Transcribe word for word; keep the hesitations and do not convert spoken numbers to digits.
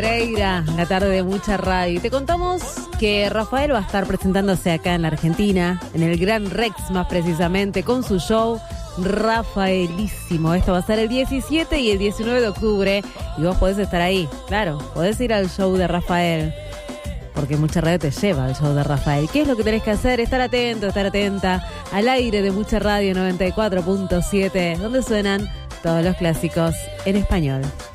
Pereira, la tarde de mucha radio. Y te contamos que Rafael va a estar presentándose acá en la Argentina, en el Gran Rex más precisamente, con su show Rafaelísimo. Esto va a ser el diecisiete y el diecinueve de octubre y vos podés estar ahí. Claro, podés ir al show de Rafael, porque mucha radio te lleva al show de Rafael. ¿Qué es lo que tenés que hacer? Estar atento, estar atenta al aire de Mucha Radio noventa y cuatro punto siete, donde suenan todos los clásicos en español.